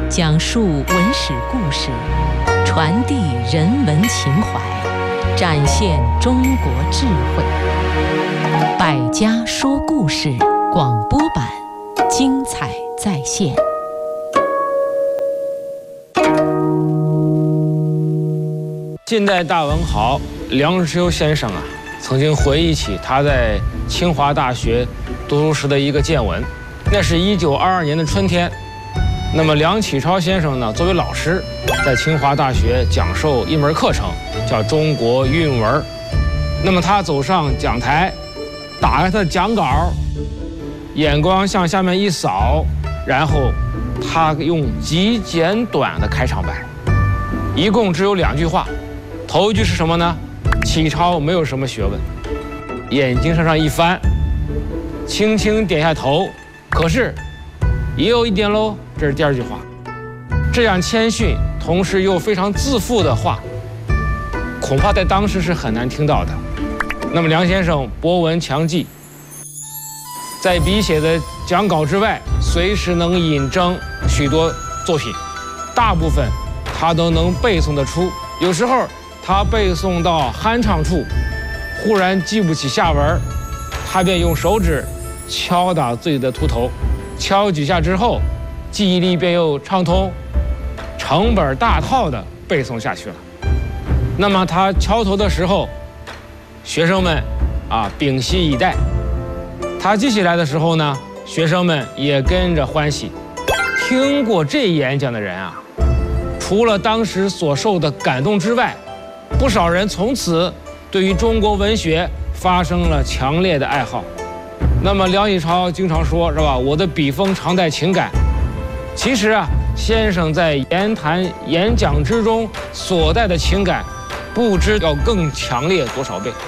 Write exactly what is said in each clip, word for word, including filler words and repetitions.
讲述文史故事，传递人文情怀，展现中国智慧。百家说故事广播版，精彩再现。 近代大文豪梁实秋先生啊，曾经回忆起他在清华大学读书时的一个见闻。那是一九二二年的春天，那么梁启超先生呢，作为老师，在清华大学讲授一门课程，叫中国韵文。那么他走上讲台，打开他的讲稿，眼光向下面一扫，然后他用极简短的开场白，一共只有两句话。头一句是什么呢？启超没有什么学问，眼睛向上一翻，轻轻点下头，可是也有一点喽。这是第二句话。这样谦逊同时又非常自负的话，恐怕在当时是很难听到的。那么梁先生博闻强记，在笔写的讲稿之外，随时能引证许多作品，大部分他都能背诵得出。有时候他背诵到酣畅处，忽然记不起下文，他便用手指敲打自己的秃头，敲几下之后，记忆力便又畅通，成本大套的背诵下去了。那么他敲头的时候，学生们啊屏息以待；他记起来的时候呢，学生们也跟着欢喜。听过这演讲的人啊，除了当时所受的感动之外，不少人从此对于中国文学发生了强烈的爱好。那么梁启超经常说，是吧？我的笔锋常带情感。其实啊，先生在言谈演讲之中所带的情感，不知要更强烈多少倍。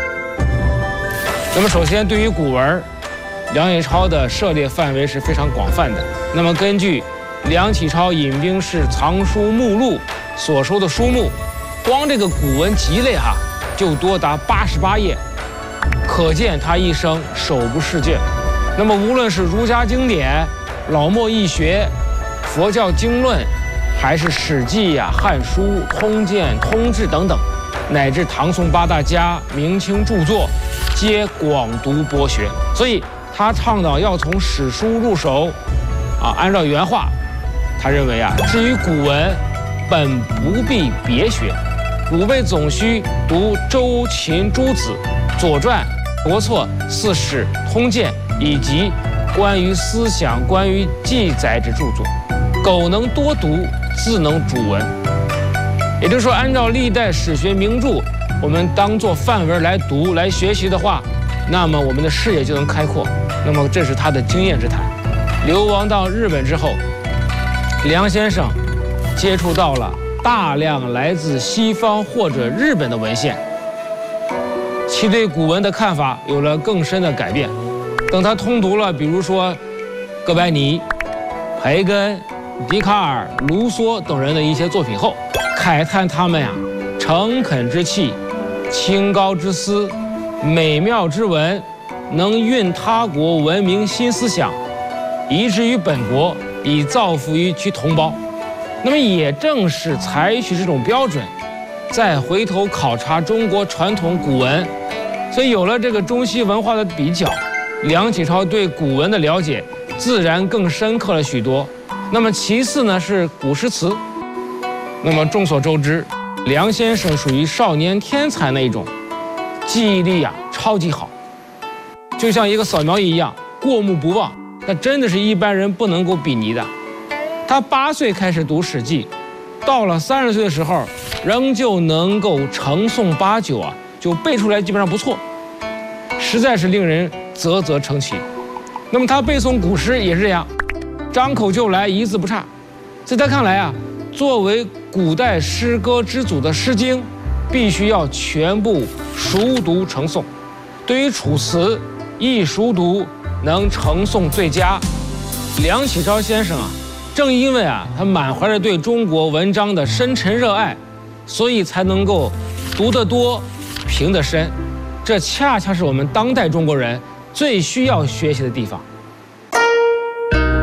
那么首先，对于古文，梁启超的涉猎范围是非常广泛的。那么根据梁启超引兵式藏书目录所收的书目，光这个古文集类哈、啊，就多达八十八页，可见他一生手不释卷。那么无论是儒家经典、老墨易学、佛教经论，还是《史记》呀、《汉书》、《通鉴》、《通志》等等，乃至唐宋八大家、明清著作，皆广读博学。所以他倡导要从史书入手，啊，按照原话，他认为啊，至于古文，本不必别学，吾辈总需读周秦诸子、左传、国策、四史、通鉴以及关于思想、关于记载之著作。苟能多读，自能主文。也就是说，按照历代史学名著，我们当作范文来读、来学习的话，那么我们的视野就能开阔。那么这是他的经验之谈。流亡到日本之后，梁先生接触到了大量来自西方或者日本的文献，其对古文的看法有了更深的改变。等他通读了，比如说哥白尼、培根、笛卡尔、卢梭等人的一些作品后，慨叹他们呀、啊、诚恳之气、清高之思、美妙之文，能运他国文明新思想，移之于本国，以造福于其同胞。那么也正是采取这种标准，再回头考察中国传统古文，所以有了这个中西文化的比较，梁启超对古文的了解自然更深刻了许多。那么其次呢是古诗词。那么众所周知，梁先生属于少年天才那一种，记忆力啊超级好，就像一个扫描仪一样，过目不忘，那真的是一般人不能够比拟的。他八岁开始读《史记》，到了三十岁的时候，仍旧能够成诵八九啊，就背出来基本上不错，实在是令人啧啧称奇。那么他背诵古诗也是这样，张口就来，一字不差。在他看来啊，作为古代诗歌之祖的《诗经》，必须要全部熟读成诵。对于楚辞，亦熟读，能成诵最佳。梁启超先生啊，正因为啊，他满怀着对中国文章的深沉热爱，所以才能够读得多，评得深。这恰恰是我们当代中国人最需要学习的地方。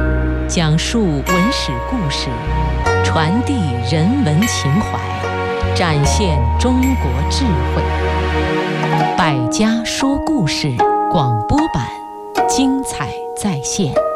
讲述文史故事，传递人文情怀，展现中国智慧。百家说故事广播版，精彩再现。